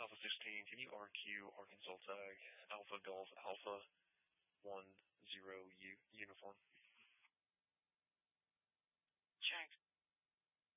Alpha 16, can you RQ Arkansas tag Alpha Golf Alpha 10U uniform?